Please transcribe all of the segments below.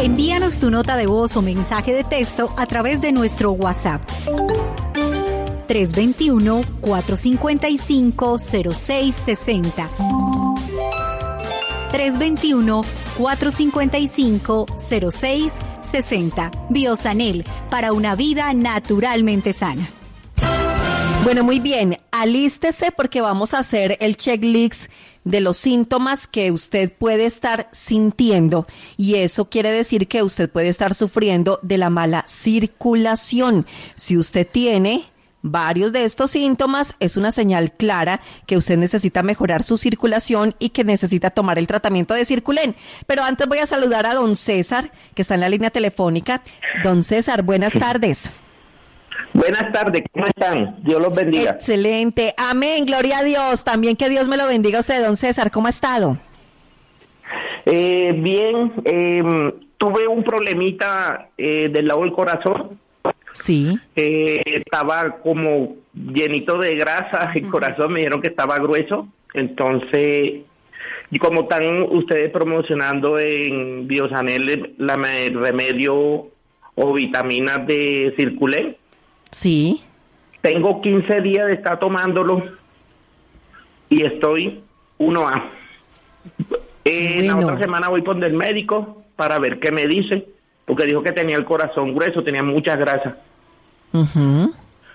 Envíanos tu nota de voz o mensaje de texto a través de nuestro WhatsApp. 321-455-0660. 321-455-0660. Biosanel, para una vida naturalmente sana. Bueno, muy bien, alístese porque vamos a hacer el checklist de los síntomas que usted puede estar sintiendo, y eso quiere decir que usted puede estar sufriendo de la mala circulación. Si usted tiene varios de estos síntomas, es una señal clara que usted necesita mejorar su circulación y que necesita tomar el tratamiento de Circulen. Pero antes voy a saludar a don César, que está en la línea telefónica. Don César, buenas tardes. Buenas tardes, ¿cómo están? Dios los bendiga. Excelente, amén, gloria a Dios. También que Dios me lo bendiga a usted, don César. ¿Cómo ha estado? Bien, tuve un problemita del lado del corazón. Sí. Estaba como llenito de grasa, el corazón me dijeron que estaba grueso. Entonces, y como están ustedes promocionando en Biosanel el remedio o vitaminas de Circulen, sí, tengo 15 días de estar tomándolo y estoy 1A. La otra semana voy con el médico para ver qué me dice, porque dijo que tenía el corazón grueso, tenía mucha grasa. Uh-huh.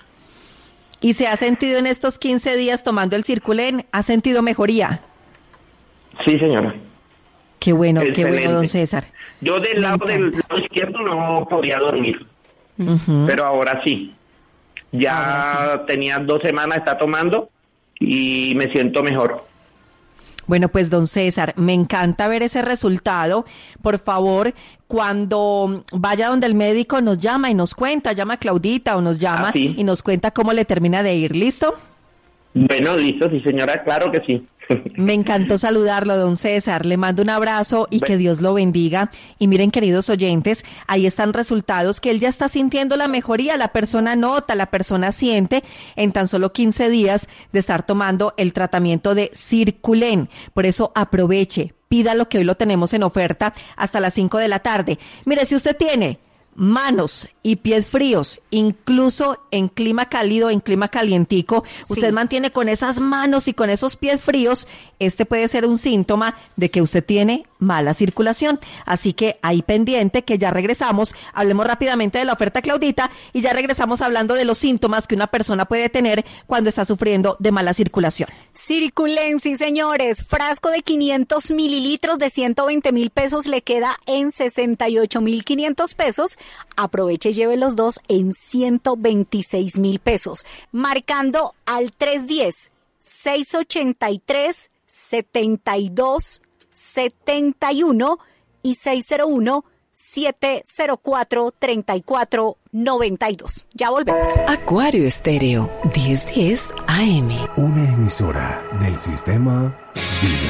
¿Y se ha sentido en estos 15 días tomando el Circulen? ¿Ha sentido mejoría? Sí, señora. Qué bueno, excelente. Qué bueno, don César. Yo del lado izquierdo no podía dormir, pero ahora sí. Ya tenía 2 semanas de estar tomando y me siento mejor. Bueno, pues don César, me encanta ver ese resultado. Por favor, cuando vaya donde el médico nos llama y nos cuenta, llama a Claudita o nos llama y nos cuenta cómo le termina de ir. ¿Listo? Bueno, listo, sí señora, claro que sí. Me encantó saludarlo, don César. Le mando un abrazo y que Dios lo bendiga. Y miren, queridos oyentes, ahí están resultados que él ya está sintiendo la mejoría. La persona nota, la persona siente en tan solo 15 días de estar tomando el tratamiento de Circulen. Por eso aproveche, pídalo, que hoy lo tenemos en oferta hasta las 5 de la tarde. Mire, si usted tiene manos y pies fríos, incluso en clima cálido, en clima calientico, usted mantiene con esas manos y con esos pies fríos, este puede ser un síntoma de que usted tiene mala circulación. Así que ahí pendiente, que ya regresamos, hablemos rápidamente de la oferta, Claudita, y ya regresamos hablando de los síntomas que una persona puede tener cuando está sufriendo de mala circulación. Circulen, sí señores, frasco de 500 mililitros de 120,000 pesos le queda en 68,500 pesos. Aproveche y lleve los dos en 126,000 pesos. Marcando al 310-683-7271 y 601-704-3492. Ya volvemos. Acuario Estéreo, 1010 AM. Una emisora del sistema Vibra.